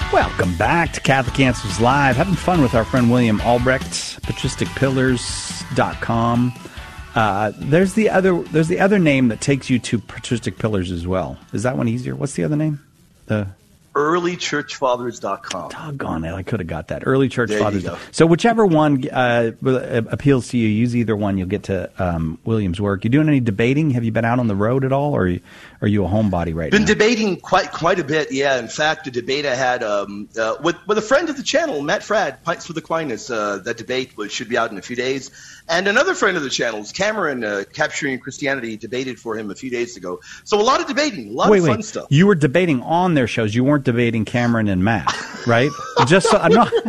Welcome back to Catholic Answers Live. Having fun with our friend William Albrecht, patristicpillars.com. There's the other name that takes you to Patristic Pillars as well. Is that one easier? What's the other name? earlychurchfathers.com. Doggone it, I could have got that. Early Church Fathers. So whichever one appeals to you, use either one. You'll get to William's work. You doing any debating? Have you been out on the road at all, or are you a homebody right now? Been debating quite a bit, yeah. In fact, a debate I had with a friend of the channel, Matt Fradd, Pints with Aquinas. That debate should be out in a few days. And another friend of the channel's, Cameron, Capturing Christianity, debated for him a few days ago. So a lot of debating, a lot of fun stuff. You were debating on their shows. You weren't debating Cameron and Matt, right? Just so,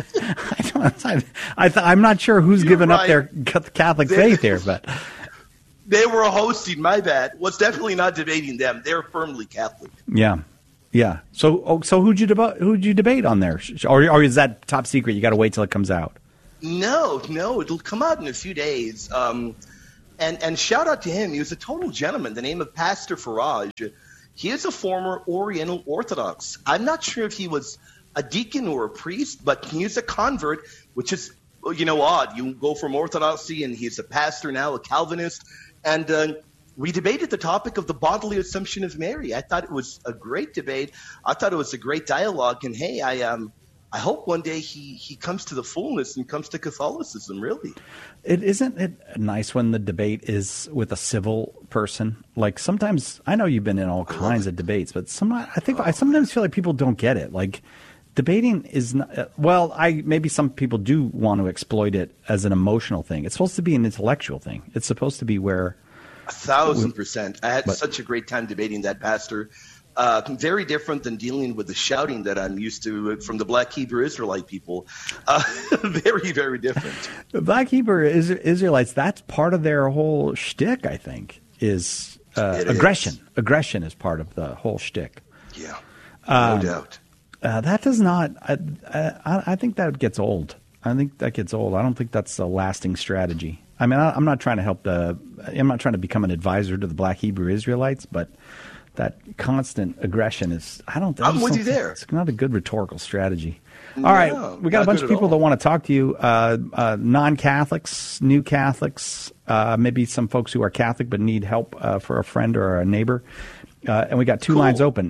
I'm not sure who's giving up their Catholic faith here, but they were hosting. My bad. Was definitely not debating them. They're firmly Catholic. Yeah. So who'd you debate on there, or is that top secret? You got to wait till it comes out. No, it'll come out in a few days. And shout out to him. He was a total gentleman. The name of Pastor Faraj. He is a former Oriental Orthodox. I'm not sure if he was a deacon or a priest, but he is a convert, which is, odd. You go from Orthodoxy, and he's a pastor now, a Calvinist. And we debated the topic of the bodily assumption of Mary. I thought it was a great debate. I thought it was a great dialogue. And, hey, I hope one day he comes to the fullness and comes to Catholicism, really. Isn't it nice when the debate is with a civil person? Like sometimes, I know you've been in all kinds of debates, but I sometimes feel like people don't get it. Like debating is not, maybe some people do want to exploit it as an emotional thing. It's supposed to be an intellectual thing. It's supposed to be where 1,000%. I had such a great time debating that pastor. Very different than dealing with the shouting that I'm used to from the Black Hebrew Israelite people. Very, very different. The Black Hebrew Israelites, that's part of their whole shtick, I think, is aggression. Aggression is part of the whole shtick. Yeah, no doubt. That does not I think that gets old. I think that gets old. I don't think that's a lasting strategy. I mean, I'm not trying to I'm not trying to become an advisor to the Black Hebrew Israelites, but that constant aggression is, I'm with you there. It's not a good rhetorical strategy. All right. We got a bunch of people that want to talk to you. Non-Catholics, new Catholics, maybe some folks who are Catholic but need help for a friend or a neighbor. And we got two lines open,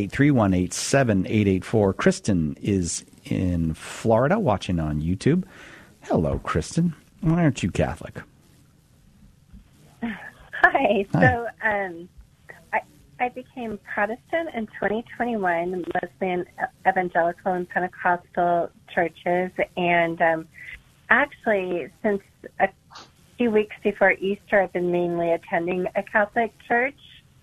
888-318-7884. Kristen is in Florida watching on YouTube. Hello, Kristen. Why aren't you Catholic? Hi. So, I became Protestant in 2021, mostly in evangelical and Pentecostal churches. And actually, since a few weeks before Easter, I've been mainly attending a Catholic church.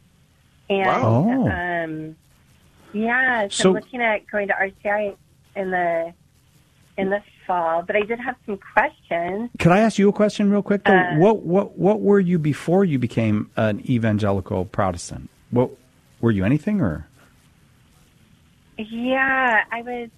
And so I'm looking at going to RCI in the fall. But I did have some questions. Could I ask you a question real quick, though? What were you before you became an evangelical Protestant? What were you, anything, or? Yeah, I was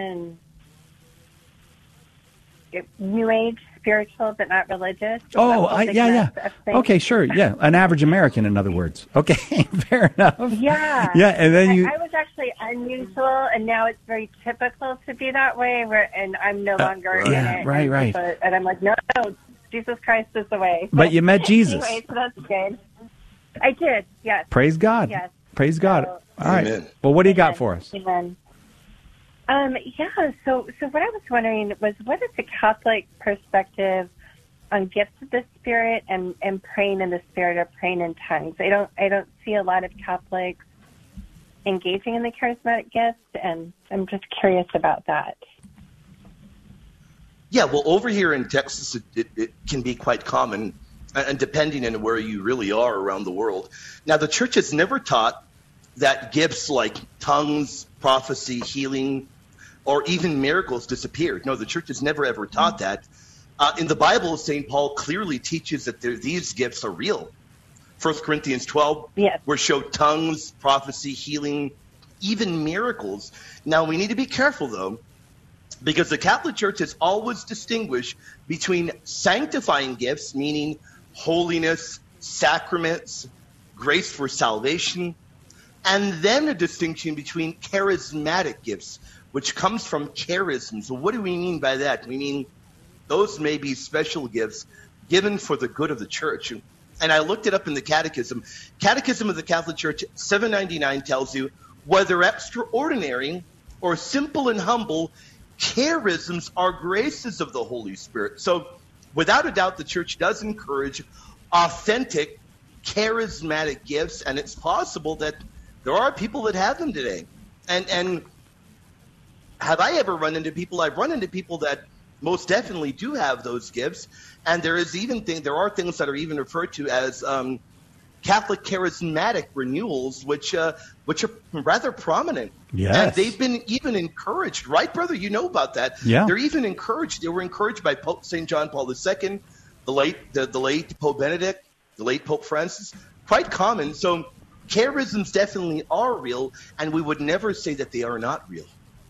New Age, spiritual, but not religious. Okay, sure. Yeah, an average American, in other words. Okay, fair enough. Yeah. Yeah, and then I was actually unusual, and now it's very typical to be that way. And I'm no longer in it. Right. And I'm like, no, Jesus Christ is the way. But you met Jesus. Anyway, so that's good. I did, yes. Praise God. Yes. Praise God. All right. Amen. Well, what do you got for us? Amen. So what I was wondering was, what is the Catholic perspective on gifts of the Spirit and praying in the Spirit or praying in tongues? I don't see a lot of Catholics engaging in the charismatic gifts, and I'm just curious about that. Yeah, well, over here in Texas, it can be quite common, and depending on where you really are around the world. Now, the church has never taught that gifts like tongues, prophecy, healing, or even miracles disappeared. No, the church has never, ever taught that. In the Bible, St. Paul clearly teaches that these gifts are real. 1 Corinthians 12, where showed tongues, prophecy, healing, even miracles. Now, we need to be careful, though, because the Catholic Church has always distinguished between sanctifying gifts, meaning holiness, sacraments, grace for salvation, And then a distinction between charismatic gifts, which comes from charism. So what do we mean by that? We mean those may be special gifts given for the good of the church. And I looked it up in the Catechism. Catechism of the Catholic Church, 799, tells you, whether extraordinary or simple and humble, charisms are graces of the Holy Spirit. So without a doubt, the church does encourage authentic, charismatic gifts, and it's possible that there are people that have them today. And have I ever run into people? I've run into people that most definitely do have those gifts, and there are things that are even referred to as Catholic charismatic renewals, which are rather prominent. Yes. And they've been even encouraged, right, brother? You know about that. Yeah. They're even encouraged. They were encouraged by Pope St. John Paul II, the late Pope Benedict, the late Pope Francis. Quite common. So charisms definitely are real, and we would never say that they are not real.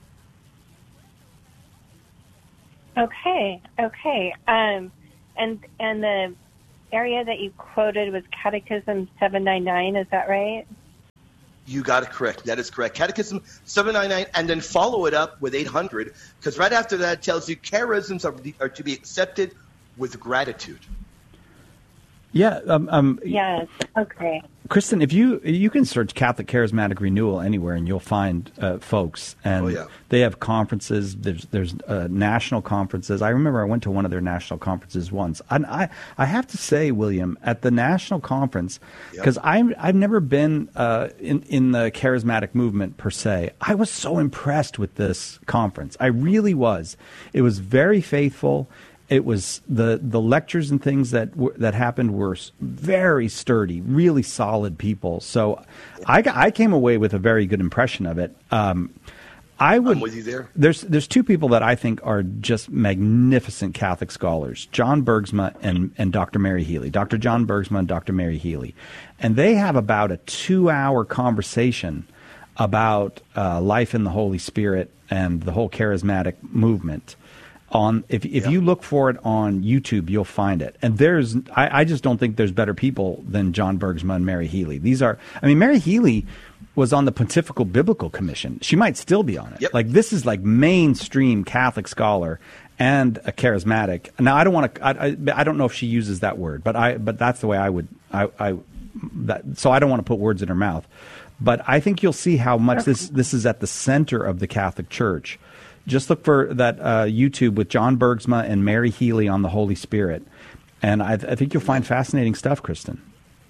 Okay. And the area that you quoted was Catechism 799, is that right? You got it correct. That is correct. Catechism 799, and then follow it up with 800, because right after that it tells you charisms are to be accepted with gratitude. Yeah. Yes. Okay. Kristen, if you can search Catholic Charismatic Renewal anywhere, and you'll find folks, and they have conferences. There's national conferences. I remember I went to one of their national conferences once, and I have to say, William, at the national conference, because I've never been in the charismatic movement per se. I was so impressed with this conference. I really was. It was very faithful. It was the lectures and things that happened were very sturdy, really solid people. So I came away with a very good impression of it. I'm with you there. There's two people that I think are just magnificent Catholic scholars, John Bergsma and Dr. Mary Healy. Dr. John Bergsma and Dr. Mary Healy. And they have about a 2-hour conversation about life in the Holy Spirit and the whole charismatic movement. If you look for it on YouTube, you'll find it. And I just don't think there's better people than John Bergsma and Mary Healy. Mary Healy was on the Pontifical Biblical Commission. She might still be on it. Yep. Like, this is like mainstream Catholic scholar and a charismatic. Now, I don't want to. I don't know if she uses that word, but that's the way I would. So I don't want to put words in her mouth. But I think you'll see how much this is at the center of the Catholic Church. Just look for that YouTube with John Bergsma and Mary Healy on the Holy Spirit. And I think you'll find fascinating stuff, Kristen.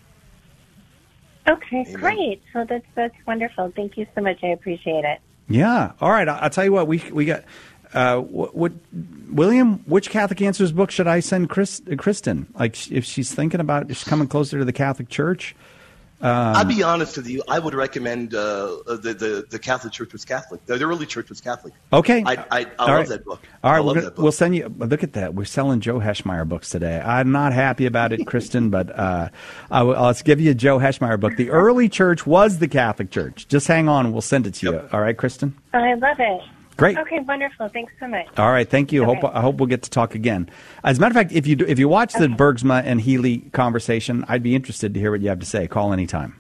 Okay, great. So that's wonderful. Thank you so much. I appreciate it. Yeah. All right. I'll tell you what. We got William, which Catholic Answers book should I send Kristen? Like, if she's thinking about she's coming closer to the Catholic Church. I'll be honest with you. I would recommend the Catholic Church was Catholic. The early church was Catholic. Okay. I love that book. All right. We'll send you. Look at that. We're selling Joe Heschmeyer books today. I'm not happy about it, Kristen, but I'll give you a Joe Heschmeyer book. The early church was the Catholic Church. Just hang on. We'll send it to you. All right, Kristen? I love it. Great. Okay, wonderful. Thanks so much. All right, thank you. Okay. I hope we'll get to talk again. As a matter of fact, if you watch the Bergsma and Healy conversation, I'd be interested to hear what you have to say. Call anytime.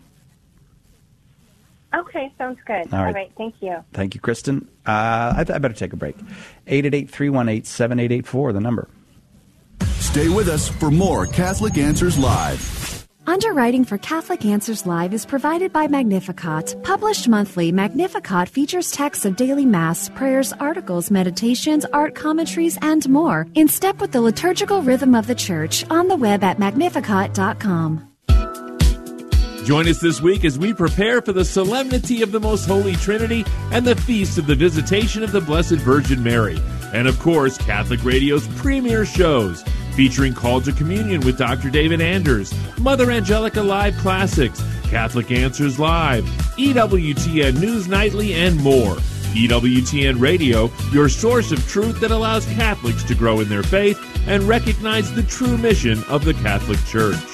Okay, sounds good. All right. Thank you. Thank you, Kristen. I better take a break. 888-318-7884, the number. Stay with us for more Catholic Answers Live. Underwriting for Catholic Answers Live is provided by Magnificat. Published monthly, Magnificat features texts of daily Mass, prayers, articles, meditations, art commentaries, and more, in step with the liturgical rhythm of the Church, on the web at magnificat.com. Join us this week as we prepare for the solemnity of the Most Holy Trinity and the feast of the Visitation of the Blessed Virgin Mary. And of course, Catholic Radio's premier shows, featuring Call to Communion with Dr. David Anders, Mother Angelica Live Classics, Catholic Answers Live, EWTN News Nightly, and more. EWTN Radio, your source of truth that allows Catholics to grow in their faith and recognize the true mission of the Catholic Church.